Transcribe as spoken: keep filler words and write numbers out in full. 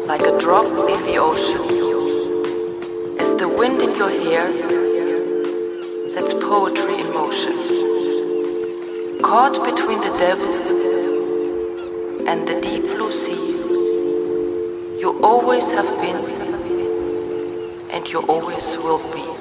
like a drop in the ocean. As the wind in your hair sets poetry in motion. Caught between the devil and the deep blue sea, you always have been and you always will be.